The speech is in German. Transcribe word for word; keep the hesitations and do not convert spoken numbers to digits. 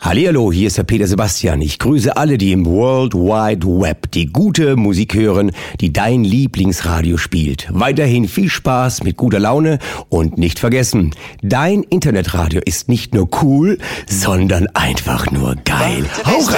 Hallihallo, hier ist der Peter Sebastian. Ich grüße alle, die im World Wide Web die gute Musik hören, die dein Lieblingsradio spielt. Weiterhin viel Spaß mit guter Laune und nicht vergessen, dein Internetradio ist nicht nur cool, sondern einfach nur geil. Hau rein!